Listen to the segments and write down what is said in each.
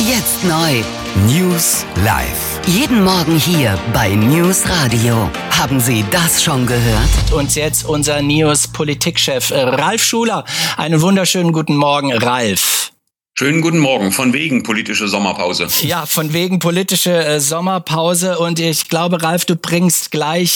Jetzt neu. News Live. Jeden Morgen hier bei News Radio. Haben Sie das schon gehört? Und jetzt unser News-Politikchef Ralf Schuler. Einen wunderschönen guten Morgen, Ralf. Schönen guten Morgen, von wegen politische Sommerpause. Ja, von wegen politische Sommerpause. Und ich glaube, Ralf, du bringst gleich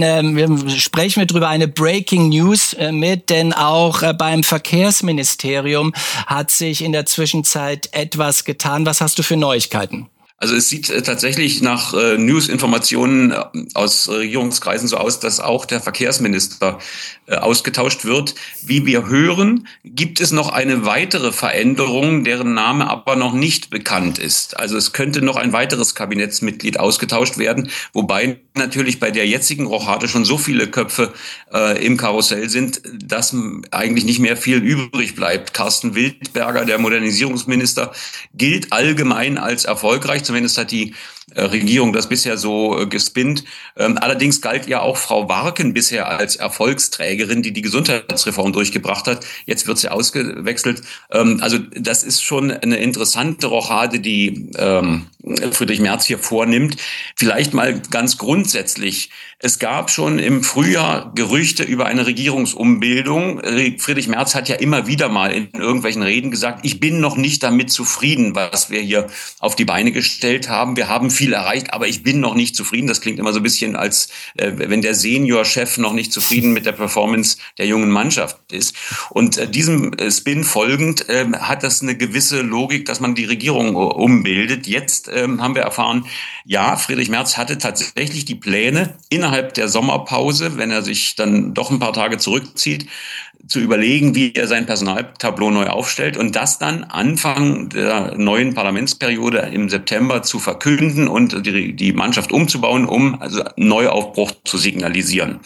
sprechen wir drüber, eine Breaking News mit, denn auch beim Verkehrsministerium hat sich in der Zwischenzeit etwas getan. Was hast du für Neuigkeiten? Also es sieht tatsächlich nach News-Informationen aus Regierungskreisen so aus, dass auch der Verkehrsminister ausgetauscht wird. Wie wir hören, gibt es noch eine weitere Veränderung, deren Name aber noch nicht bekannt ist. Also es könnte noch ein weiteres Kabinettsmitglied ausgetauscht werden, wobei natürlich bei der jetzigen Rochade schon so viele Köpfe im Karussell sind, dass eigentlich nicht mehr viel übrig bleibt. Carsten Wildberger, der Modernisierungsminister, gilt allgemein als erfolgreich. Zumindest hat die Regierung das bisher so gespinnt. Allerdings galt ja auch Frau Warken bisher als Erfolgsträgerin, die die Gesundheitsreform durchgebracht hat. Jetzt wird sie ausgewechselt. Also das ist schon eine interessante Rochade, die Friedrich Merz hier vornimmt. Vielleicht mal ganz grundsätzlich. Es gab schon im Frühjahr Gerüchte über eine Regierungsumbildung. Friedrich Merz hat ja immer wieder mal in irgendwelchen Reden gesagt, ich bin noch nicht damit zufrieden, was wir hier auf die Beine gestellt haben. Wir haben viel erreicht, aber ich bin noch nicht zufrieden. Das klingt immer so ein bisschen, als wenn der Senior-Chef noch nicht zufrieden mit der Performance der jungen Mannschaft ist. Und diesem Spin folgend hat das eine gewisse Logik, dass man die Regierung umbildet. Jetzt haben wir erfahren, ja, Friedrich Merz hatte tatsächlich die Pläne, innerhalb der Sommerpause, wenn er sich dann doch ein paar Tage zurückzieht, zu überlegen, wie er sein Personaltableau neu aufstellt und das dann Anfang der neuen Parlamentsperiode im September zu verkünden und die Mannschaft umzubauen, um also Neuaufbruch zu signalisieren.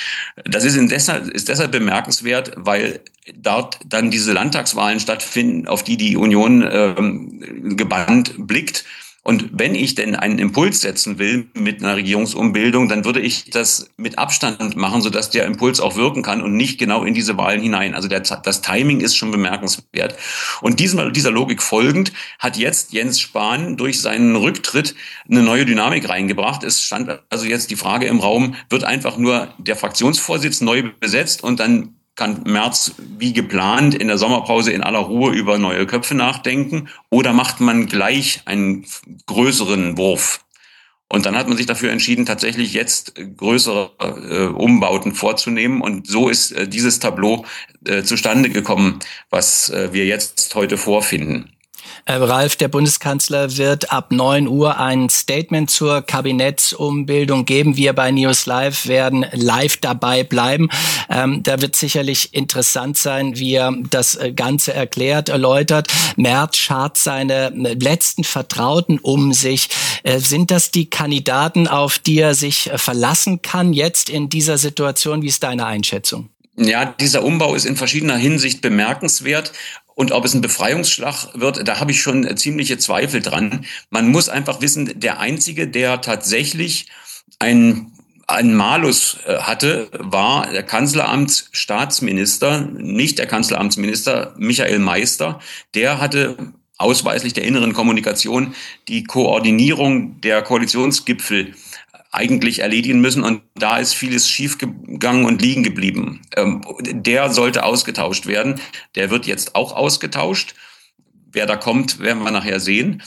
Das ist deshalb bemerkenswert, weil dort dann diese Landtagswahlen stattfinden, auf die Union gebannt blickt. Und wenn ich denn einen Impuls setzen will mit einer Regierungsumbildung, dann würde ich das mit Abstand machen, sodass der Impuls auch wirken kann und nicht genau in diese Wahlen hinein. Also das Timing ist schon bemerkenswert. Und dieser Logik folgend hat jetzt Jens Spahn durch seinen Rücktritt eine neue Dynamik reingebracht. Es stand also jetzt die Frage im Raum, wird einfach nur der Fraktionsvorsitz neu besetzt und dann kann Merz wie geplant in der Sommerpause in aller Ruhe über neue Köpfe nachdenken oder macht man gleich einen größeren Wurf? Und dann hat man sich dafür entschieden, tatsächlich jetzt größere Umbauten vorzunehmen. Und so ist dieses Tableau zustande gekommen, was wir jetzt heute vorfinden. Ralf, der Bundeskanzler wird ab 9 Uhr ein Statement zur Kabinettsumbildung geben. Wir bei News Live werden live dabei bleiben. Da wird sicherlich interessant sein, wie er das Ganze erläutert. Merz schart seine letzten Vertrauten um sich. Sind das die Kandidaten, auf die er sich verlassen kann jetzt in dieser Situation? Wie ist deine Einschätzung? Ja, dieser Umbau ist in verschiedener Hinsicht bemerkenswert. Und ob es ein Befreiungsschlag wird, da habe ich schon ziemliche Zweifel dran. Man muss einfach wissen, der Einzige, der tatsächlich einen Malus hatte, war der Kanzleramtsstaatsminister, nicht der Kanzleramtsminister Michael Meister. Der hatte ausweislich der inneren Kommunikation die Koordinierung der Koalitionsgipfel eigentlich erledigen müssen und da ist vieles schiefgegangen und liegen geblieben. Der sollte ausgetauscht werden. Der wird jetzt auch ausgetauscht. Wer da kommt, werden wir nachher sehen.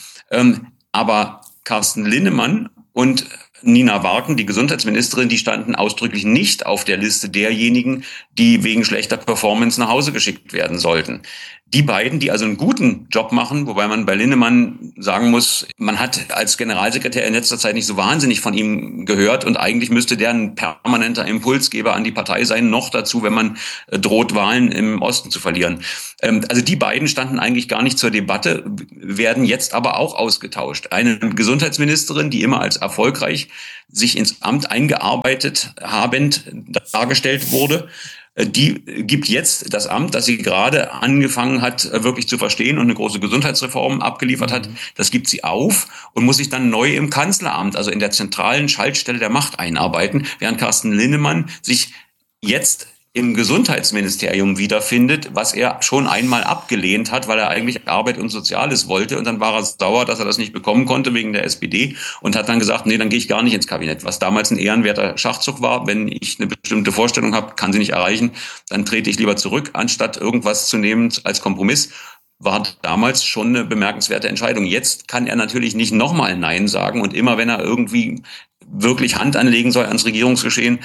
Aber Carsten Linnemann und Nina Warken, die Gesundheitsministerin, die standen ausdrücklich nicht auf der Liste derjenigen, die wegen schlechter Performance nach Hause geschickt werden sollten. Die beiden, die also einen guten Job machen, wobei man bei Linnemann sagen muss, man hat als Generalsekretär in letzter Zeit nicht so wahnsinnig von ihm gehört und eigentlich müsste der ein permanenter Impulsgeber an die Partei sein, noch dazu, wenn man droht, Wahlen im Osten zu verlieren. Also die beiden standen eigentlich gar nicht zur Debatte, werden jetzt aber auch ausgetauscht. Eine Gesundheitsministerin, die immer als erfolgreich sich ins Amt eingearbeitet habend dargestellt wurde, die gibt jetzt das Amt, das sie gerade angefangen hat, wirklich zu verstehen und eine große Gesundheitsreform abgeliefert hat, das gibt sie auf und muss sich dann neu im Kanzleramt, also in der zentralen Schaltstelle der Macht einarbeiten, während Carsten Linnemann sich jetzt im Gesundheitsministerium wiederfindet, was er schon einmal abgelehnt hat, weil er eigentlich Arbeit und Soziales wollte. Und dann war er sauer, dass er das nicht bekommen konnte wegen der SPD und hat dann gesagt, nee, dann gehe ich gar nicht ins Kabinett. Was damals ein ehrenwerter Schachzug war. Wenn ich eine bestimmte Vorstellung habe, kann sie nicht erreichen, dann trete ich lieber zurück, anstatt irgendwas zu nehmen als Kompromiss. War damals schon eine bemerkenswerte Entscheidung. Jetzt kann er natürlich nicht nochmal Nein sagen. Und immer wenn er irgendwie wirklich Hand anlegen soll ans Regierungsgeschehen,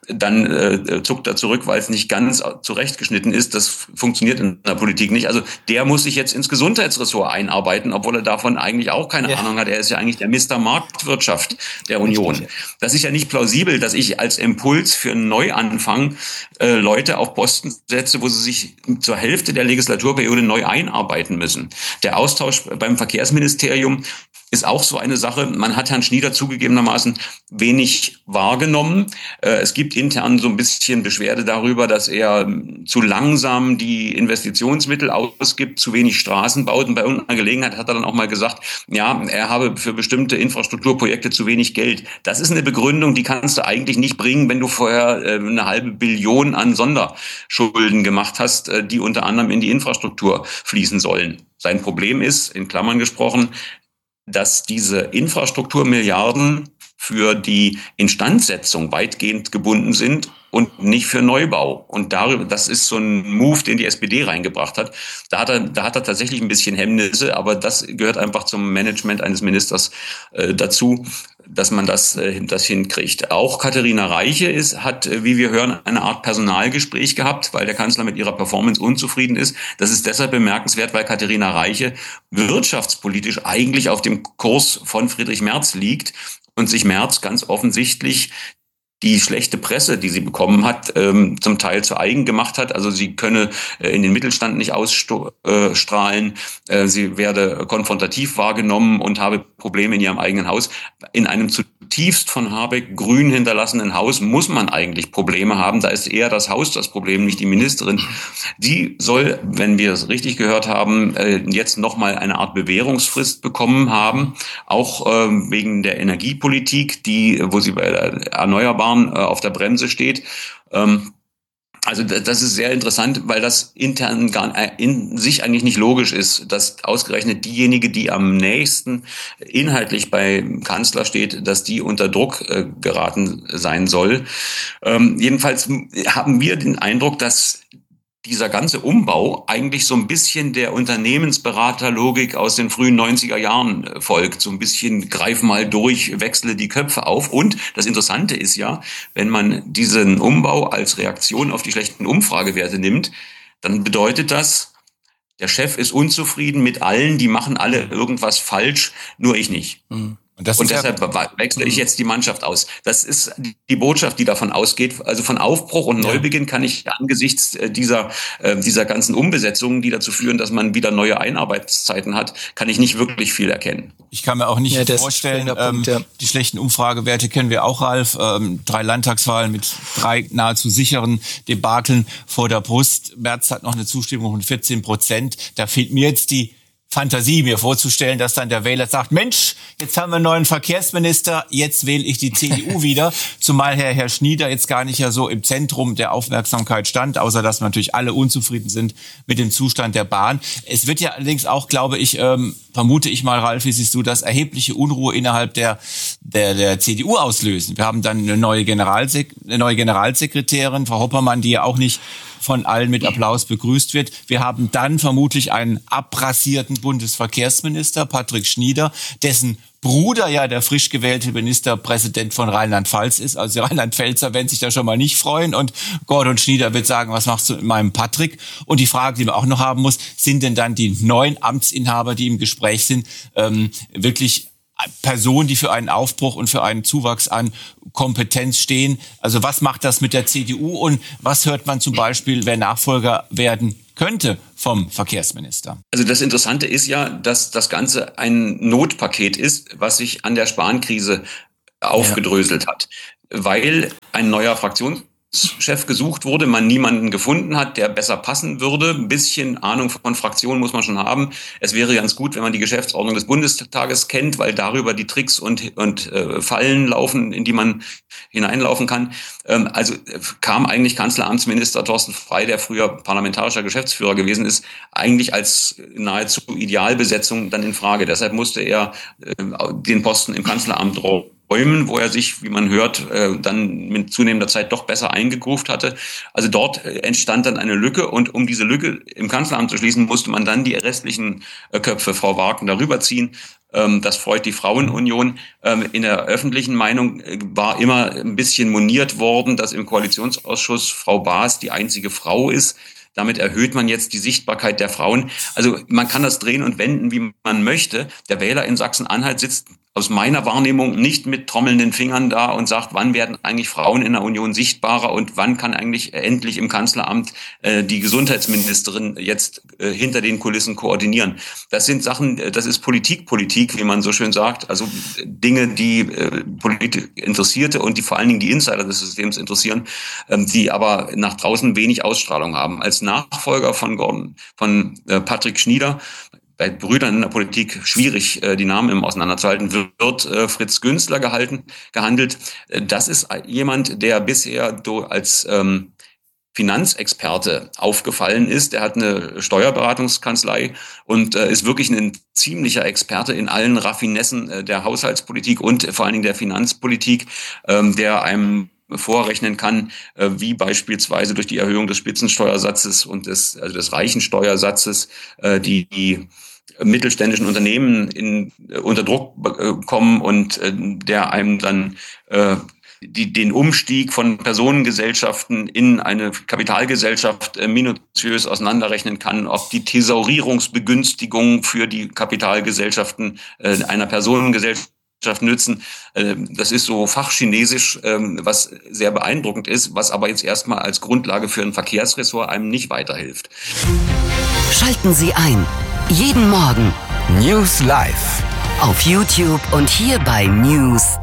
dann zuckt er zurück, weil es nicht ganz zurechtgeschnitten ist. Das funktioniert in der Politik nicht. Also der muss sich jetzt ins Gesundheitsressort einarbeiten, obwohl er davon eigentlich auch keine Ahnung hat. Er ist ja eigentlich der Mr. Marktwirtschaft der Union. Das ist ja nicht plausibel, dass ich als Impuls für einen Neuanfang Leute auf Posten setze, wo sie sich zur Hälfte der Legislaturperiode neu einarbeiten müssen. Der Austausch beim Verkehrsministerium ist auch so eine Sache. Man hat Herrn Schnieder zugegebenermaßen wenig wahrgenommen. Es gibt intern so ein bisschen Beschwerde darüber, dass er zu langsam die Investitionsmittel ausgibt, zu wenig Straßen baut. Und bei irgendeiner Gelegenheit hat er dann auch mal gesagt, ja, er habe für bestimmte Infrastrukturprojekte zu wenig Geld. Das ist eine Begründung, die kannst du eigentlich nicht bringen, wenn du vorher eine halbe Billion an Sonderschulden gemacht hast, die unter anderem in die Infrastruktur fließen sollen. Sein Problem ist, in Klammern gesprochen, dass diese Infrastrukturmilliarden für die Instandsetzung weitgehend gebunden sind und nicht für Neubau. Und darüber, das ist so ein Move, den die SPD reingebracht hat. Da hat er tatsächlich ein bisschen Hemmnisse, aber das gehört einfach zum Management eines Ministers dazu, dass man das hinkriegt. Auch Katharina Reiche hat, wie wir hören, eine Art Personalgespräch gehabt, weil der Kanzler mit ihrer Performance unzufrieden ist. Das ist deshalb bemerkenswert, weil Katharina Reiche wirtschaftspolitisch eigentlich auf dem Kurs von Friedrich Merz liegt und sich Merz ganz offensichtlich die schlechte Presse, die sie bekommen hat, zum Teil zu eigen gemacht hat. Also sie könne in den Mittelstand nicht ausstrahlen. Sie werde konfrontativ wahrgenommen und habe Probleme in ihrem eigenen Haus. In einem zutiefst von Habeck grün hinterlassenen Haus muss man eigentlich Probleme haben. Da ist eher das Haus das Problem, nicht die Ministerin. Die soll, wenn wir es richtig gehört haben, jetzt nochmal eine Art Bewährungsfrist bekommen haben. Auch wegen der Energiepolitik, wo sie bei der Erneuerbaren auf der Bremse steht. Also das ist sehr interessant, weil das intern in sich eigentlich nicht logisch ist, dass ausgerechnet diejenige, die am nächsten inhaltlich beim Kanzler steht, dass die unter Druck geraten sein soll. Jedenfalls haben wir den Eindruck, dass dieser ganze Umbau eigentlich so ein bisschen der Unternehmensberaterlogik aus den frühen 90er Jahren folgt. So ein bisschen greif mal durch, wechsle die Köpfe auf. Und das Interessante ist ja, wenn man diesen Umbau als Reaktion auf die schlechten Umfragewerte nimmt, dann bedeutet das, der Chef ist unzufrieden mit allen, die machen alle irgendwas falsch, nur ich nicht. Mhm. Und deshalb wechsle ich jetzt die Mannschaft aus. Das ist die Botschaft, die davon ausgeht. Also von Aufbruch und Neubeginn kann ich angesichts dieser ganzen Umbesetzungen, die dazu führen, dass man wieder neue Einarbeitszeiten hat, kann ich nicht wirklich viel erkennen. Ich kann mir auch nicht vorstellen, die schlechten Umfragewerte kennen wir auch, Ralf. 3 Landtagswahlen mit 3 nahezu sicheren Debakeln vor der Brust. Merz hat noch eine Zustimmung von 14%. Da fehlt mir jetzt die Fantasie, mir vorzustellen, dass dann der Wähler sagt, Mensch, jetzt haben wir einen neuen Verkehrsminister, jetzt wähle ich die CDU wieder, zumal Herr Schnieder jetzt gar nicht ja so im Zentrum der Aufmerksamkeit stand, außer dass natürlich alle unzufrieden sind mit dem Zustand der Bahn. Es wird ja allerdings auch, glaube ich, vermute ich mal, Ralf, wie siehst du das, erhebliche Unruhe innerhalb der CDU auslösen. Wir haben dann eine neue Generalsekretärin, Frau Hoppermann, die ja auch nicht von allen mit Applaus begrüßt wird. Wir haben dann vermutlich einen abrassierten Bundesverkehrsminister, Patrick Schnieder, dessen Bruder ja der frisch gewählte Ministerpräsident von Rheinland-Pfalz ist. Also die Rheinland-Pfälzer werden sich da schon mal nicht freuen. Und Gordon Schnieder wird sagen, was machst du mit meinem Patrick? Und die Frage, die man auch noch haben muss, sind denn dann die neuen Amtsinhaber, die im Gespräch sind, wirklich Personen, die für einen Aufbruch und für einen Zuwachs an Kompetenz stehen? Also was macht das mit der CDU und was hört man zum Beispiel, wer Nachfolger werden könnte vom Verkehrsminister? Also das Interessante ist ja, dass das Ganze ein Notpaket ist, was sich an der Spahn-Krise aufgedröselt hat, weil ein neuer Fraktionschef gesucht wurde, man niemanden gefunden hat, der besser passen würde. Ein bisschen Ahnung von Fraktionen muss man schon haben. Es wäre ganz gut, wenn man die Geschäftsordnung des Bundestages kennt, weil darüber die Tricks und Fallen laufen, in die man hineinlaufen kann. Also kam eigentlich Kanzleramtsminister Thorsten Frey, der früher parlamentarischer Geschäftsführer gewesen ist, eigentlich als nahezu Idealbesetzung dann in Frage. Deshalb musste er den Posten im Kanzleramt räumen, wo er sich, wie man hört, dann mit zunehmender Zeit doch besser eingegroovt hatte. Also dort entstand dann eine Lücke, und um diese Lücke im Kanzleramt zu schließen, musste man dann die restlichen Köpfe, Frau Warken, darüber ziehen. Das freut die Frauenunion. In der öffentlichen Meinung war immer ein bisschen moniert worden, dass im Koalitionsausschuss Frau Baas die einzige Frau ist. Damit erhöht man jetzt die Sichtbarkeit der Frauen. Also man kann das drehen und wenden, wie man möchte. Der Wähler in Sachsen-Anhalt sitzt aus meiner Wahrnehmung nicht mit trommelnden Fingern da und sagt, wann werden eigentlich Frauen in der Union sichtbarer und wann kann eigentlich endlich im Kanzleramt die Gesundheitsministerin jetzt hinter den Kulissen koordinieren. Das sind Sachen, das ist Politik, wie man so schön sagt. Also Dinge, die Politik Interessierte und die vor allen Dingen die Insider des Systems interessieren, die aber nach draußen wenig Ausstrahlung haben. Als Nachfolger von Patrick Schnieder, bei Brüdern in der Politik schwierig, die Namen im Auseinanderzuhalten, wird Fritz Günzler gehandelt. Das ist jemand, der bisher als Finanzexperte aufgefallen ist. Der hat eine Steuerberatungskanzlei und ist wirklich ein ziemlicher Experte in allen Raffinessen der Haushaltspolitik und vor allen Dingen der Finanzpolitik, der einem vorrechnen kann, wie beispielsweise durch die Erhöhung des Spitzensteuersatzes und des Reichensteuersatzes die mittelständischen Unternehmen unter Druck kommen und der einem dann den Umstieg von Personengesellschaften in eine Kapitalgesellschaft minutiös auseinanderrechnen kann, ob die Thesaurierungsbegünstigung für die Kapitalgesellschaften einer Personengesellschaft nützen. Das ist so Fachchinesisch, was sehr beeindruckend ist, was aber jetzt erstmal als Grundlage für ein Verkehrsressort einem nicht weiterhilft. Schalten Sie ein. Jeden Morgen News Live. auf YouTube und hier bei News